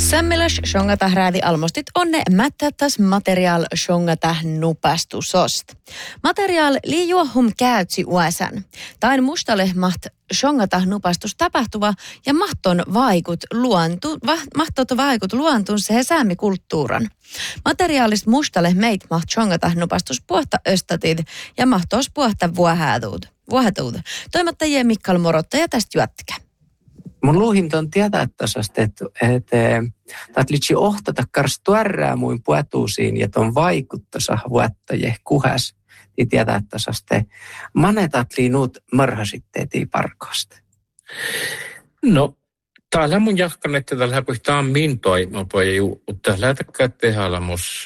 Sammelas shongata räädi almostit onne mättätäs materiaal shongata nupastusost. Materiaal liijuohum käytsi uäsän. Tain mustalehmaht shongata nupastus tapahtuva ja mahtot vaikut luontun se säämikulttuuran. Materiaalist mustalle meit maht shongata nupastus puhta östatid ja mahtos puhta vuohätuud. Toimittajien Mikkal Morottaja tästä jätkä. Mun luuhinta on tietää tasasta, että litsi ohtata karstuärää muin puetuusiin ja ton vaikuttaa vuottaje kuhas. Niin tietää tasasta, manetat liinut marhasitteetiin parkosta. No, täällä mun jahkan, että täällä puhutaan min toimapoja, mutta lähtäkää tehdä mus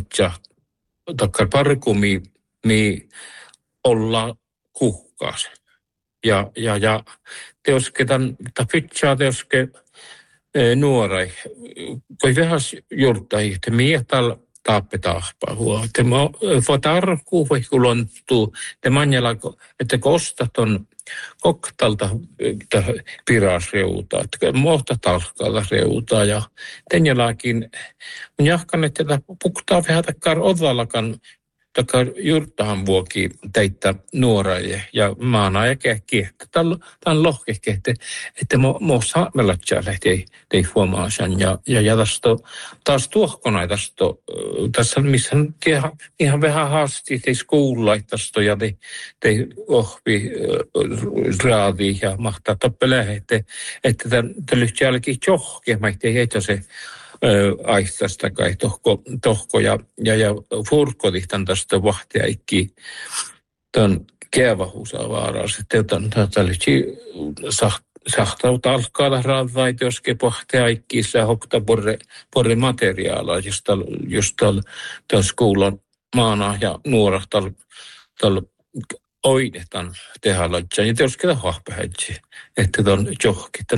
takkar parkumi, mi olla kuhkaas. Ja teoske tämän pitää teoske nuorai, kun vähäs juurtai, että mietal taapetahpaa huo. Te voit arkuu voi kulontuu, te manjalla, että kostat on koktalta pirasreutaa, että mohta talkalla reutaa ja tenjalakin. Mun jahkan, että tätä puktaa vähän takkar odallakan, takkar juurtahan vuoki teitä nuoraille ja maana ja kehki, että tämän lohkehki, että mo saamelatsia lähti tei huomaasan ja taas tuohkona tässä missä ihan vähän haasti tei skuullaittasto ja tei ohvi raadi ja mahtaa toppelähe, että tämän lyhti jälkeen johke, mä ei heitä se aistasta kai tohko ja furkodihtan tästä vahtiaikki tämän kevahuusaa vaaraus, että tätä lyhti sahtauta alkaa raadvait, joske vahtiaikkiissa hokta porre materiaalaa, just tällä skuulan maana ja nuorah tällä oidetan tehdä laitsaa, ja teoske tämä hahpähätsi, että tämän johkitan.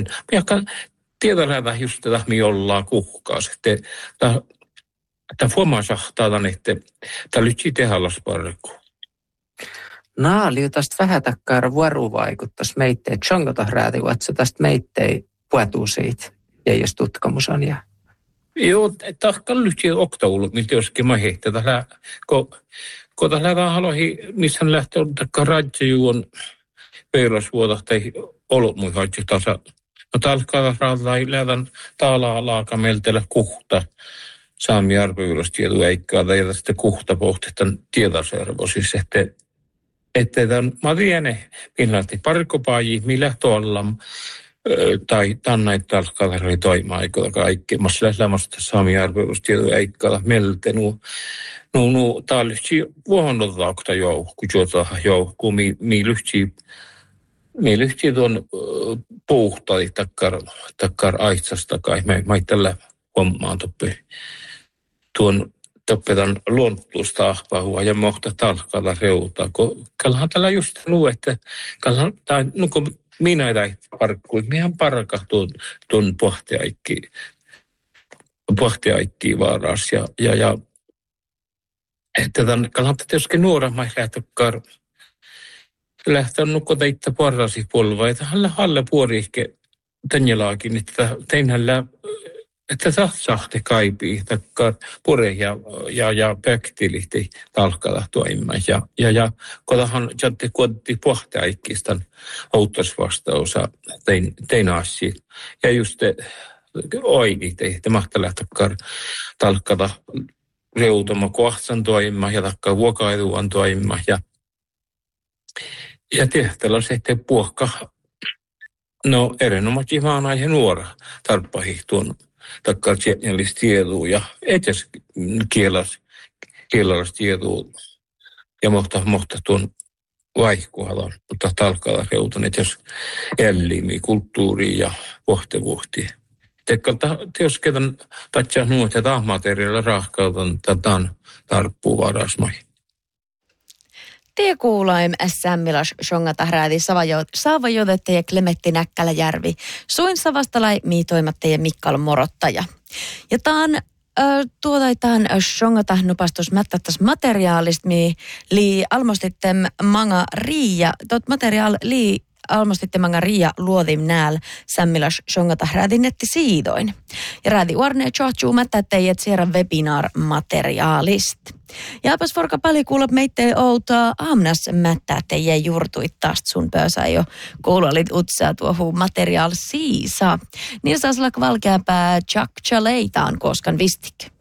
Tiedän just tätä, mi ollaan kuhkaas. Tämä huomaa sahtaa, että tämä lytsi tehdä lasparku. Naali tästä vähän takkaa vuorovaikuttaisi meitteen. Tjongota rääti, että tästä meitteen puetuu siitä. Ja jos tutkamusan ja... Joo, takkaan lytsi oktaulu, mitä joskin mä heittää. Kun tällä haluaisi, missä hän lähtee takkaan radiojuon peirasvuoda tai ollut mui haitsi tasa. No talkkaa raadai lähdän taalaa laaka meiltellä kuhta saami arvoilustiedon eikkaa ja tästä kuhta pohtitan tiedasarvo. Siis että tämän mä tiedän, millaisesti parikopaaji, millä tuolla tai tännaita talkkaa tarvii toimaa aikoilla kaikki. Mä lämmästä saami arvoilustiedon eikkaa meiltä nu tää lyhti vuohonnut laukta jouhku, jouhku, mi lyhti tuon puhtai takkar aitsasta kai. Mä tällä hommaan toppetan luontuusta ahpahua ja mohta talkalla reutaa. Kallahan tällä just luu, että kun minä ei parkkui, mihän parka tuon pohtiaikki vaaraas. Ja että tämän kallahan tietysti nuora mä lähtökkar lähtee nukota itse parrasi polvaa, että halle puoriihke tänjelaakin, että teinhällä, että sahte kaipii, takkar pure ja pöktilihti talkalla toimma. Ja kodahan jätti kuotti pohtiaikkistan outtasvastausa tein assi. Ja just oini te mahtaa lähtökkar talkkada reutama kohtsan toimma ja takkar vuokailuan toimma ja tehtävä se, että puhka, no erinomaisesti vaan aihe nuora tarppahi tuon takkar tjetnellis tieduu ja etes kielas tieduu ja mohta tuon vaihkualan, mutta talkalla reutan, että jos ellimi, kulttuuri ja vohtevuhti. Tekkalta teosketan tatsia nuot ja tahmateriaalilla rahkautan tätä tarppuu varasmai. Tie kuulaim Sammilas shongata räädi Saavajodettaja Klemetti Näkkäläjärvi. Suin savastalai miitoimattaja Mikkal Morottaja. Ja taan tuotaitaan shongata nupastus mättättäs materiaalista, mi lii almostittem manga riia. Tot materiaal lii almostittemanga Ria luodim nääl sämmilas shongata räädinetti siidoin. Ja räädi uarne johtuu mättäteijät siirrä webinar-materiaalist. Jaapas forka paljon kuulop meitte outaa aamnas mättäteijä jurtuit taas sun pöösä jo kuulolit utsaa tuohuu materiaal siisa. Niin saas olla valkeampää Chuck Chaleitaan koskan vistik.